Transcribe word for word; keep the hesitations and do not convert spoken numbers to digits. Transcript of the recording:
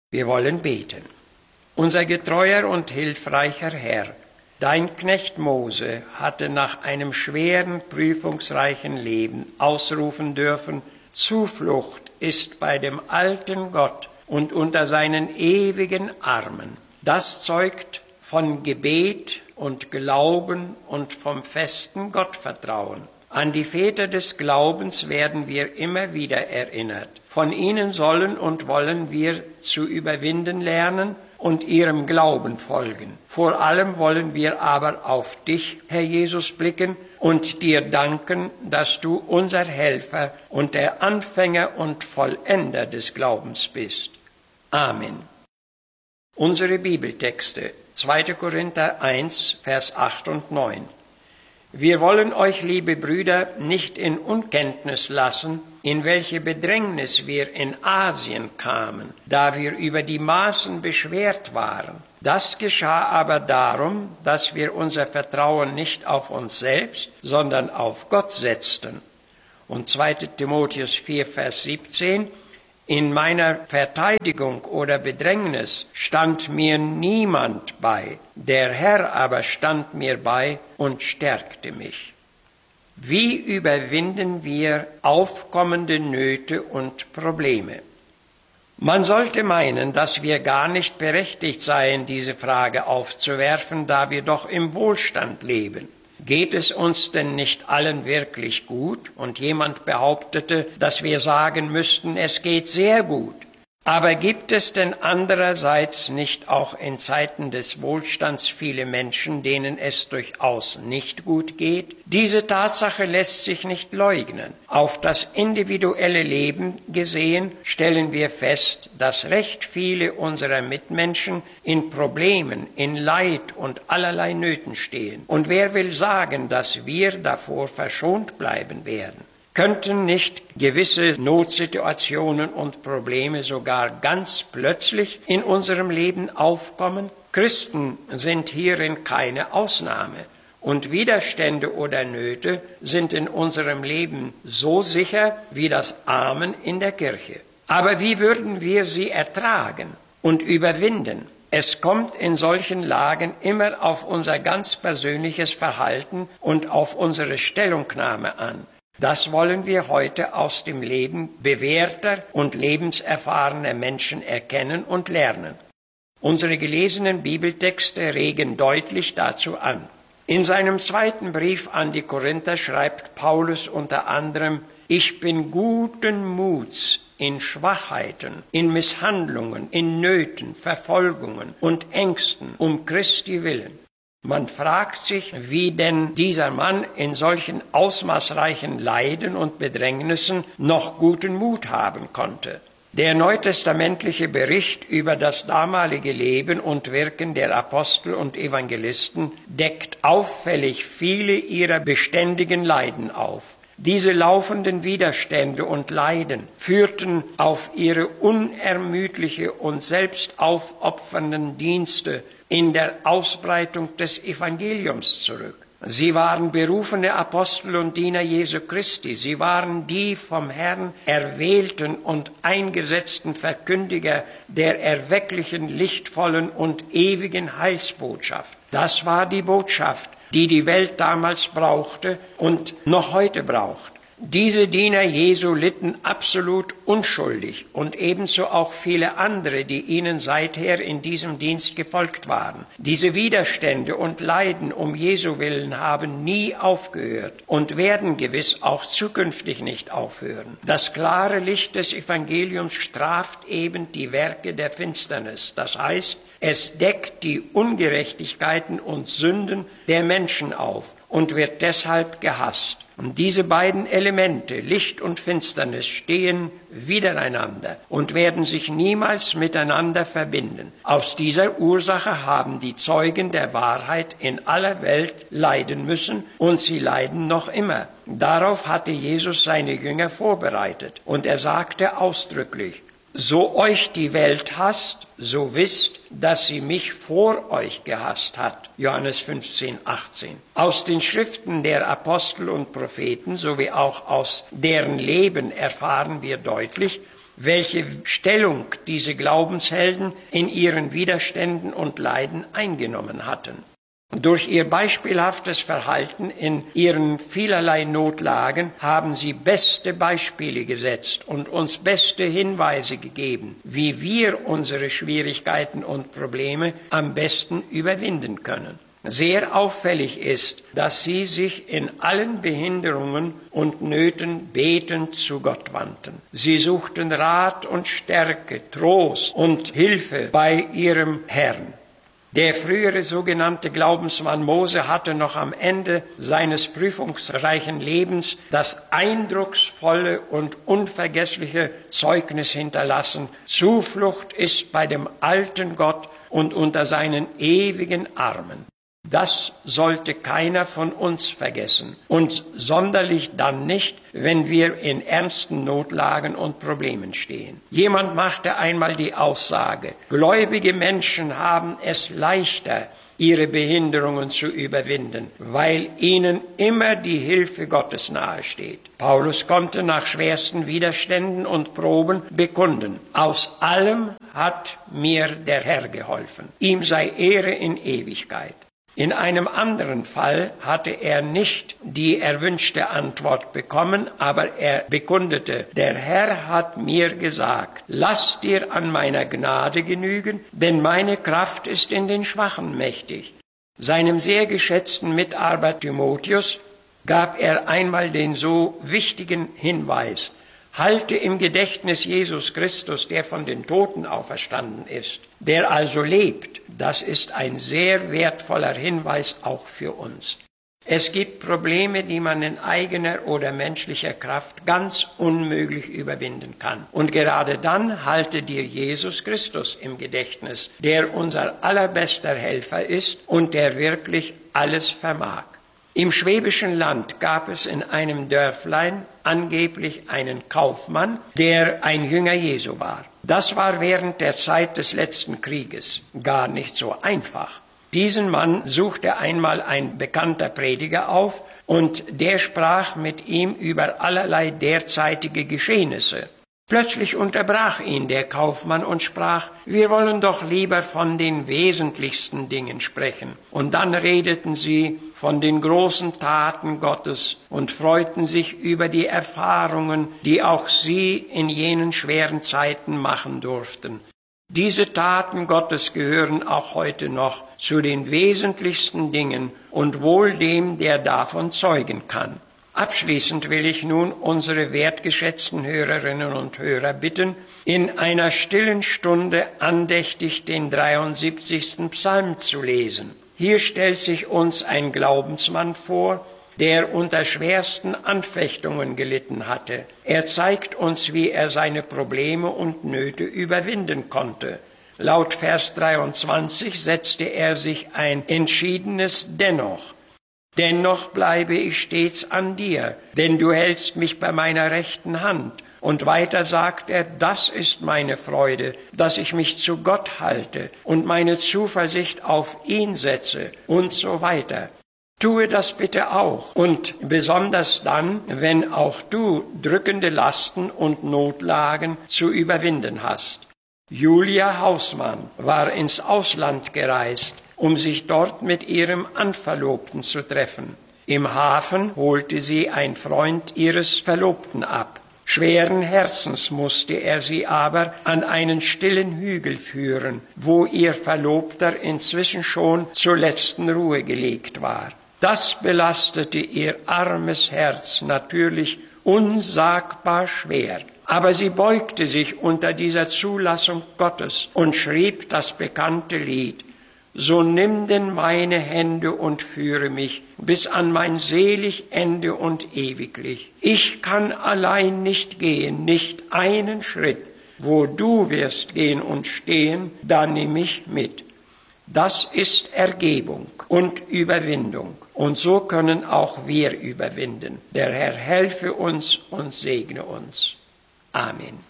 Wir wollen beten. Unser getreuer und hilfreicher Herr, dein Knecht Mose hatte nach einem schweren, prüfungsreichen Leben ausrufen dürfen: Zuflucht ist bei dem alten Gott und unter seinen ewigen Armen. Das zeugt von Gebet und Glauben und vom festen Gottvertrauen. An die Väter des Glaubens werden wir immer wieder erinnert. Von ihnen sollen und wollen wir zu überwinden lernen und ihrem Glauben folgen. Vor allem wollen wir aber auf dich, Herr Jesus, blicken und dir danken, dass du unser Helfer und der Anfänger und Vollender des Glaubens bist. Amen. Unsere Bibeltexte, zweiter Korinther eins, Vers acht und neun. Wir wollen euch, liebe Brüder, nicht in Unkenntnis lassen, in welche Bedrängnis wir in Asien kamen, da wir über die Maßen beschwert waren. Das geschah aber darum, dass wir unser Vertrauen nicht auf uns selbst, sondern auf Gott setzten. Und zweiter Timotheus vier, Vers siebzehn. In meiner Verteidigung oder Bedrängnis stand mir niemand bei, der Herr aber stand mir bei und stärkte mich. Wie überwinden wir aufkommende Nöte und Probleme? Man sollte meinen, dass wir gar nicht berechtigt seien, diese Frage aufzuwerfen, da wir doch im Wohlstand leben. Geht es uns denn nicht allen wirklich gut? Und jemand behauptete, dass wir sagen müssten, es geht sehr gut. Aber gibt es denn andererseits nicht auch in Zeiten des Wohlstands viele Menschen, denen es durchaus nicht gut geht? Diese Tatsache lässt sich nicht leugnen. Auf das individuelle Leben gesehen stellen wir fest, dass recht viele unserer Mitmenschen in Problemen, in Leid und allerlei Nöten stehen. Und wer will sagen, dass wir davor verschont bleiben werden? Könnten nicht gewisse Notsituationen und Probleme sogar ganz plötzlich in unserem Leben aufkommen? Christen sind hierin keine Ausnahme. Und Widerstände oder Nöte sind in unserem Leben so sicher wie das Amen in der Kirche. Aber wie würden wir sie ertragen und überwinden? Es kommt in solchen Lagen immer auf unser ganz persönliches Verhalten und auf unsere Stellungnahme an. Das wollen wir heute aus dem Leben bewährter und lebenserfahrener Menschen erkennen und lernen. Unsere gelesenen Bibeltexte regen deutlich dazu an. In seinem zweiten Brief an die Korinther schreibt Paulus unter anderem: Ich bin guten Muts in Schwachheiten, in Misshandlungen, in Nöten, Verfolgungen und Ängsten um Christi willen. Man fragt sich, wie denn dieser Mann in solchen ausmaßreichen Leiden und Bedrängnissen noch guten Mut haben konnte. Der neutestamentliche Bericht über das damalige Leben und Wirken der Apostel und Evangelisten deckt auffällig viele ihrer beständigen Leiden auf. Diese laufenden Widerstände und Leiden führten auf ihre unermüdliche und selbstaufopfernden Dienste in der Ausbreitung des Evangeliums zurück. Sie waren berufene Apostel und Diener Jesu Christi. Sie waren die vom Herrn erwählten und eingesetzten Verkündiger der erwecklichen, lichtvollen und ewigen Heilsbotschaft. Das war die Botschaft, die die Welt damals brauchte und noch heute braucht. Diese Diener Jesu litten absolut unschuldig und ebenso auch viele andere, die ihnen seither in diesem Dienst gefolgt waren. Diese Widerstände und Leiden um Jesu willen haben nie aufgehört und werden gewiss auch zukünftig nicht aufhören. Das klare Licht des Evangeliums straft eben die Werke der Finsternis. Das heißt, es deckt die Ungerechtigkeiten und Sünden der Menschen auf und wird deshalb gehasst. Und diese beiden Elemente, Licht und Finsternis, stehen widereinander und werden sich niemals miteinander verbinden. Aus dieser Ursache haben die Zeugen der Wahrheit in aller Welt leiden müssen und sie leiden noch immer. Darauf hatte Jesus seine Jünger vorbereitet und er sagte ausdrücklich: So euch die Welt hasst, so wisst, dass sie mich vor euch gehasst hat. Johannes fünfzehn, achtzehn. Aus den Schriften der Apostel und Propheten sowie auch aus deren Leben erfahren wir deutlich, welche Stellung diese Glaubenshelden in ihren Widerständen und Leiden eingenommen hatten. Durch ihr beispielhaftes Verhalten in ihren vielerlei Notlagen haben sie beste Beispiele gesetzt und uns beste Hinweise gegeben, wie wir unsere Schwierigkeiten und Probleme am besten überwinden können. Sehr auffällig ist, dass sie sich in allen Behinderungen und Nöten betend zu Gott wandten. Sie suchten Rat und Stärke, Trost und Hilfe bei ihrem Herrn. Der frühere sogenannte Glaubensmann Mose hatte noch am Ende seines prüfungsreichen Lebens das eindrucksvolle und unvergessliche Zeugnis hinterlassen: Zuflucht ist bei dem alten Gott und unter seinen ewigen Armen. Das sollte keiner von uns vergessen, und sonderlich dann nicht, wenn wir in ernsten Notlagen und Problemen stehen. Jemand machte einmal die Aussage, gläubige Menschen haben es leichter, ihre Behinderungen zu überwinden, weil ihnen immer die Hilfe Gottes nahesteht. Paulus konnte nach schwersten Widerständen und Proben bekunden: Aus allem hat mir der Herr geholfen. Ihm sei Ehre in Ewigkeit. In einem anderen Fall hatte er nicht die erwünschte Antwort bekommen, aber er bekundete, der Herr hat mir gesagt, lass dir an meiner Gnade genügen, denn meine Kraft ist in den Schwachen mächtig. Seinem sehr geschätzten Mitarbeiter Timotheus gab er einmal den so wichtigen Hinweis: Halte im Gedächtnis Jesus Christus, der von den Toten auferstanden ist, der also lebt. Das ist ein sehr wertvoller Hinweis auch für uns. Es gibt Probleme, die man in eigener oder menschlicher Kraft ganz unmöglich überwinden kann. Und gerade dann halte dir Jesus Christus im Gedächtnis, der unser allerbester Helfer ist und der wirklich alles vermag. Im schwäbischen Land gab es in einem Dörflein angeblich einen Kaufmann, der ein Jünger Jesu war. Das war während der Zeit des letzten Krieges gar nicht so einfach. Diesen Mann suchte einmal ein bekannter Prediger auf, und der sprach mit ihm über allerlei derzeitige Geschehnisse. Plötzlich unterbrach ihn der Kaufmann und sprach, wir wollen doch lieber von den wesentlichsten Dingen sprechen. Und dann redeten sie von den großen Taten Gottes und freuten sich über die Erfahrungen, die auch sie in jenen schweren Zeiten machen durften. Diese Taten Gottes gehören auch heute noch zu den wesentlichsten Dingen und wohl dem, der davon zeugen kann. Abschließend will ich nun unsere wertgeschätzten Hörerinnen und Hörer bitten, in einer stillen Stunde andächtig den dreiundsiebzigsten Psalm zu lesen. Hier stellt sich uns ein Glaubensmann vor, der unter schwersten Anfechtungen gelitten hatte. Er zeigt uns, wie er seine Probleme und Nöte überwinden konnte. Laut Vers dreiundzwanzig setzte er sich ein entschiedenes Dennoch. Dennoch bleibe ich stets an dir, denn du hältst mich bei meiner rechten Hand. Und weiter sagt er, das ist meine Freude, dass ich mich zu Gott halte und meine Zuversicht auf ihn setze und so weiter. Tue das bitte auch, und besonders dann, wenn auch du drückende Lasten und Notlagen zu überwinden hast. Julia Hausmann war ins Ausland gereist, um sich dort mit ihrem Anverlobten zu treffen. Im Hafen holte sie ein Freund ihres Verlobten ab. Schweren Herzens musste er sie aber an einen stillen Hügel führen, wo ihr Verlobter inzwischen schon zur letzten Ruhe gelegt war. Das belastete ihr armes Herz natürlich unsagbar schwer. Aber sie beugte sich unter dieser Zulassung Gottes und schrieb das bekannte Lied: So nimm denn meine Hände und führe mich bis an mein selig Ende und ewiglich. Ich kann allein nicht gehen, nicht einen Schritt. Wo du wirst gehen und stehen, da nimm mich mit. Das ist Ergebung und Überwindung. Und so können auch wir überwinden. Der Herr helfe uns und segne uns. Amen.